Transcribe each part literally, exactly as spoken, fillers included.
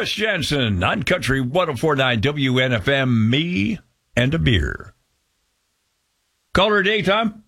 Chris Jensen on Country one oh four point nine W N F M, Me and a Beer. Caller a day, Tom?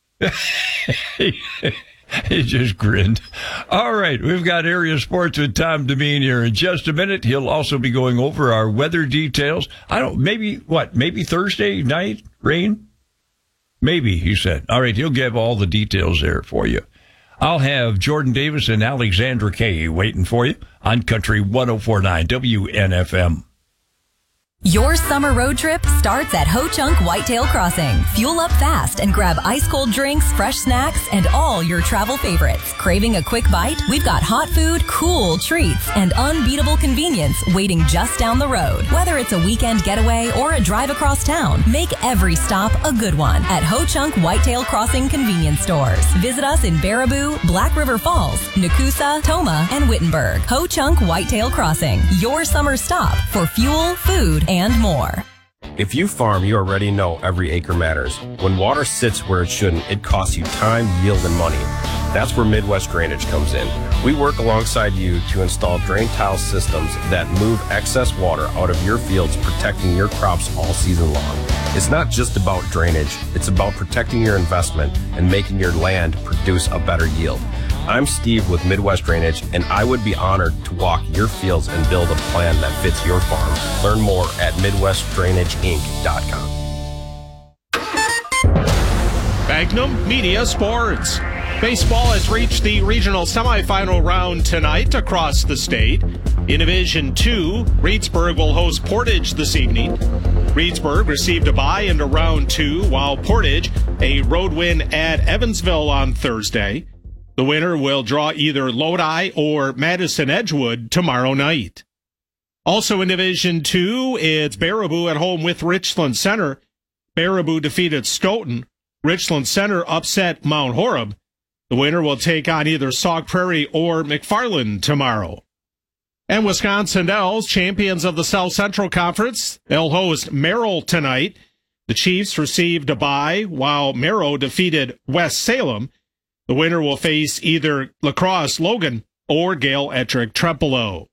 He just grinned. All right, we've got Area Sports with Tom Demeen here in just a minute. He'll also be going over our weather details. I don't, maybe, what, maybe Thursday night, rain? Maybe, he said. All right, he'll give all the details there for you. I'll have Jordan Davis and Alexandra Kay waiting for you on Country one oh four point nine W N F M. Your summer road trip starts at Ho Chunk Whitetail Crossing. Fuel up fast and grab ice-cold drinks, fresh snacks, and all your travel favorites. Craving a quick bite? We've got hot food, cool treats, and unbeatable convenience waiting just down the road. Whether it's a weekend getaway or a drive across town, make every stop a good one at Ho Chunk Whitetail Crossing convenience stores. Visit us in Baraboo, Black River Falls, Nakusa, Toma, and Wittenberg. Ho Chunk Whitetail Crossing, your summer stop for fuel, food, and more. If you farm, you already know every acre matters. When water sits where it shouldn't, it costs you time, yield, and money. That's where Midwest Drainage comes in. We work alongside you to install drain tile systems that move excess water out of your fields, protecting your crops all season long. It's not just about drainage, it's about protecting your investment and making your land produce a better yield. I'm Steve with Midwest Drainage, and I would be honored to walk your fields and build a plan that fits your farm. Learn more at midwest drainage inc dot com. Magnum Media Sports. Baseball has reached the regional semifinal round tonight across the state. In Division two, Reedsburg will host Portage this evening. Reedsburg received a bye into round two, while Portage a road win at Evansville on Thursday. The winner will draw either Lodi or Madison Edgewood tomorrow night. Also in Division two, it's Baraboo at home with Richland Center. Baraboo defeated Stoughton. Richland Center upset Mount Horeb. The winner will take on either Sauk Prairie or McFarland tomorrow. And Wisconsin Dells, champions of the South Central Conference, they'll host Merrill tonight. The Chiefs received a bye, while Merrill defeated West Salem. The winner will face either La Crosse Logan or Gale Ettrick Trempealeau.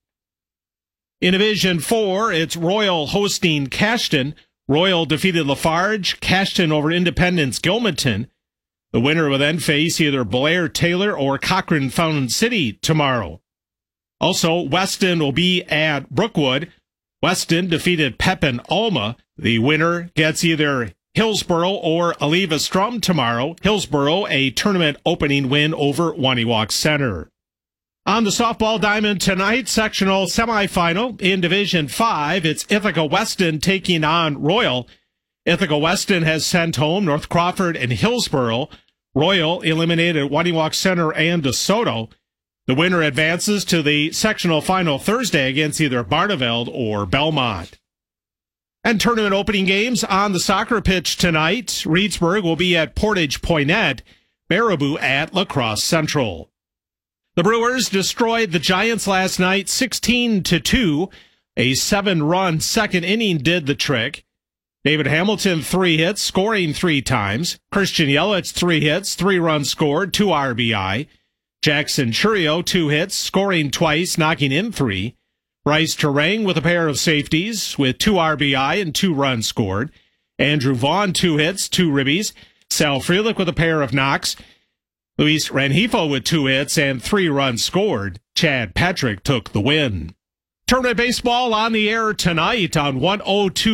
In Division four, it's Royal hosting Cashton. Royal defeated Lafarge, Cashton over Independence Gilmanton. The winner will then face either Blair Taylor or Cochrane Fountain City tomorrow. Also, Weston will be at Brookwood. Weston defeated Pepin Alma. The winner gets either Hillsboro or Aliva Strum tomorrow. Hillsboro, a tournament opening win over Waniwak Center. On the softball diamond tonight, sectional semifinal in Division five, it's Ithaca Weston taking on Royal. Ithaca Weston has sent home North Crawford and Hillsboro. Royal eliminated Waniwak Center and DeSoto. The winner advances to the sectional final Thursday against either Barneveld or Belmont. And tournament opening games on the soccer pitch tonight. Reedsburg will be at Portage Poinet, Baraboo at La Crosse Central. The Brewers destroyed the Giants last night sixteen to two. A seven-run second inning did the trick. David Hamilton, three hits, scoring three times. Christian Yelich, three hits, three runs scored, two R B I. Jackson Churio, two hits, scoring twice, knocking in three. Bryce Terang with a pair of safeties with two R B I and two runs scored. Andrew Vaughn, two hits, two ribbies. Sal Frelick with a pair of knocks. Luis Rengifo with two hits and three runs scored. Chad Patrick took the win. Tournament baseball on the air tonight on one oh two.